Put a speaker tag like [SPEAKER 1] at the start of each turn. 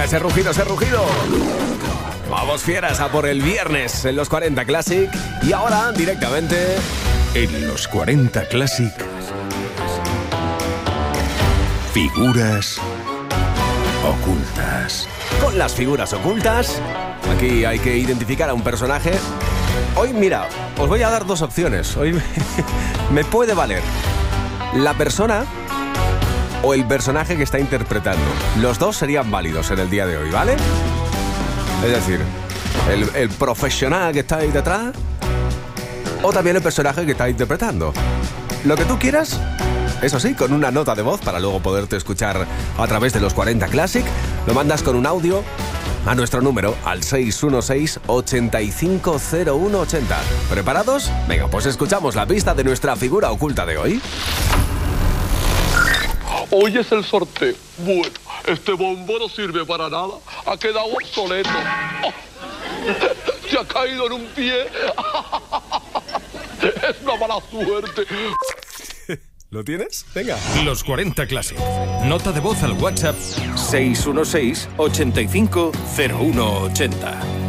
[SPEAKER 1] Venga, ese rugido, ese rugido. Vamos fieras a por el viernes en los 40 Classic. Y ahora, directamente,
[SPEAKER 2] en los 40 Classic, figuras ocultas.
[SPEAKER 1] Con las figuras ocultas, aquí hay que identificar a un personaje. Hoy, mira, os voy a dar dos opciones. Hoy me puede valer la persona o el personaje que está interpretando. Los dos serían válidos en el día de hoy, ¿vale? Es decir, el profesional que está ahí detrás o también el personaje que está interpretando. Lo que tú quieras, eso sí, con una nota de voz para luego poderte escuchar a través de los 40 Classic. Lo mandas con un audio a nuestro número, al 616-850180. ¿Preparados? Venga, pues escuchamos la pista de nuestra figura oculta de hoy.
[SPEAKER 3] Hoy es el sorteo. Bueno, este bombo no sirve para nada. Ha quedado obsoleto. Oh, se ha caído en un pie. Es una mala suerte.
[SPEAKER 1] ¿Lo tienes? Venga.
[SPEAKER 2] Los 40 Classic. Nota de voz al WhatsApp 616-850180.